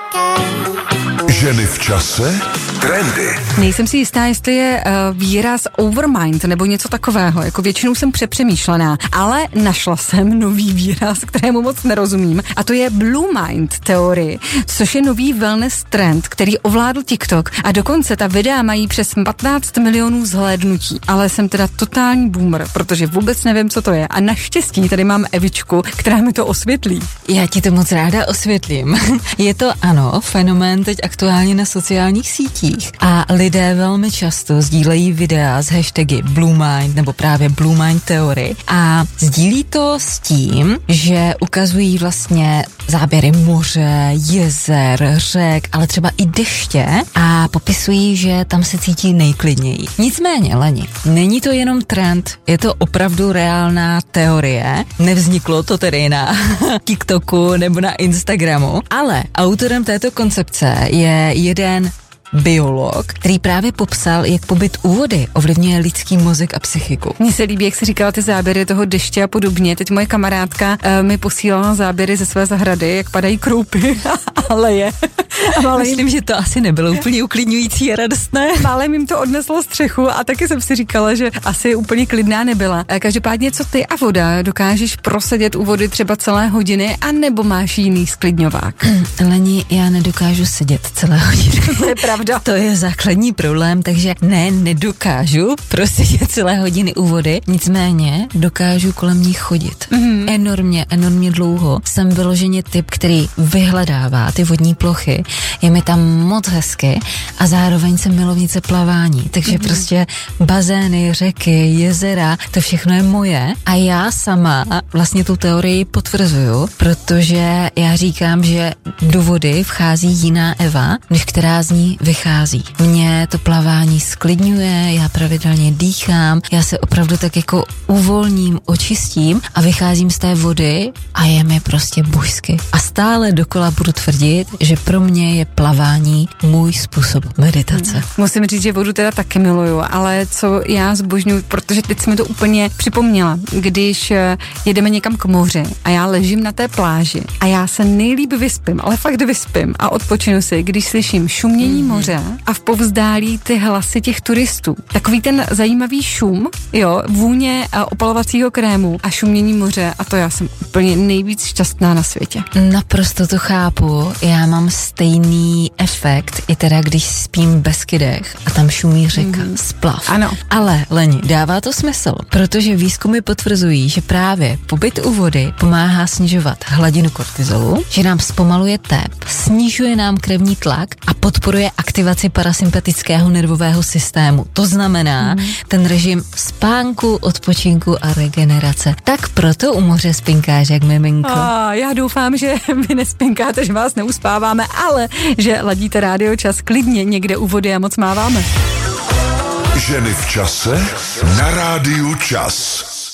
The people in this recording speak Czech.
Ženy v čase. Trendy. Nejsem si jistá, jestli je výraz overmind nebo něco takového, jako většinou jsem přepřemýšlená, ale našla jsem nový výraz, kterému moc nerozumím, a to je blue mind teorie, což je nový wellness trend, který ovládl TikTok a dokonce ta videa mají přes 15 milionů zhlédnutí, ale jsem teda totální boomer, protože vůbec nevím, co to je, a naštěstí tady mám Evičku, která mi to osvětlí. Já ti to moc ráda osvětlím. Je to ano, fenomén teď aktuálně na sociálních sítích a lidé velmi často sdílejí videa s hashtagy Blue Mind nebo právě Blue Mind Theory a sdílí to s tím, že ukazují vlastně záběry moře, jezer, řek, ale třeba i deště a popisují, že tam se cítí nejklidněji. Nicméně, Leni, není to jenom trend, je to opravdu reálná teorie. Nevzniklo to tedy na TikToku nebo na Instagramu, ale autorem této koncepce je jeden biolog, který právě popsal, jak pobyt u vody ovlivňuje lidský mozek a psychiku. Mně se líbí, jak jsi říkala ty záběry toho deště a podobně. Teď moje kamarádka mi posílala záběry ze své zahrady, jak padají kroupy a leje. Myslím, že to asi nebylo úplně uklidňující a radostné. Málem jim to odneslo střechu a taky jsem si říkala, že asi úplně klidná nebyla. Každopádně, co ty a voda, dokážeš prosedět u vody třeba celé hodiny, anebo máš jiný sklidňovák? Leni, já nedokážu sedět celé hodiny. To je pravda. To je základní problém, takže nedokážu prosedět celé hodiny u vody, nicméně dokážu kolem ní chodit. Enormně dlouho. Jsem vyloženě typ, který vyhledává ty vodní plochy. Je mi tam moc hezky a zároveň jsem milovnice plavání, takže prostě bazény, řeky, jezera, to všechno je moje a já sama vlastně tu teorii potvrzuju, protože já říkám, že do vody vchází jiná Eva, než která z ní vychází. Mě to plavání sklidňuje, já pravidelně dýchám, já se opravdu tak jako uvolním, očistím a vycházím z té vody a je mi prostě božsky. A stále dokola budu tvrdit, že pro mě je plavání můj způsob meditace. Musím říct, že vodu teda taky miluju, ale co já zbožňuji, protože teď jsi mi to úplně připomněla, když jedeme někam k moři a já ležím na té pláži a já se nejlíp vyspím, ale fakt vyspím a odpočinu si, když slyším šumění moře a v povzdálí ty hlasy těch turistů. Takový ten zajímavý šum, jo, vůně opalovacího krému a šumění moře a to já jsem úplně nejvíc šťastná na světě. Naprosto to chápu, já mám stejný efekt, i teda když spím v Beskydech a tam šumí řeka, splav. Ano. Ale Leni, dává to smysl, protože výzkumy potvrzují, že právě pobyt u vody pomáhá snižovat hladinu kortizolu, že nám zpomaluje tep, snižuje nám krevní tlak a podporuje aktivaci parasympatického nervového systému. To znamená ten režim spánku, odpočinku a regenerace. Tak proto u moře spinkáš jak miminko. Já doufám, že vy nespinkáte, že vás neuspáváme, ale že ladíte Rádio Čas klidně někde u vody a moc máváme. Ženy v čase na Rádiu Čas.